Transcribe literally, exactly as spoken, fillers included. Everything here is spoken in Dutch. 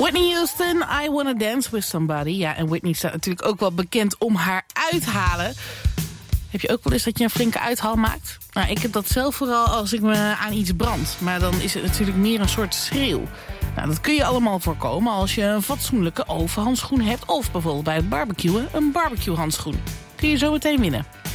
Whitney Houston, I Wanna Dance With Somebody. Ja, en Whitney staat natuurlijk ook wel bekend om haar uithalen. Heb je ook wel eens dat je een flinke uithaal maakt? Nou, ik heb dat zelf vooral als ik me aan iets brand. Maar dan is het natuurlijk meer een soort schreeuw. Nou, dat kun je allemaal voorkomen als je een fatsoenlijke overhandschoen hebt. Of bijvoorbeeld bij het barbecuen een barbecue handschoen. Kun je zo meteen winnen.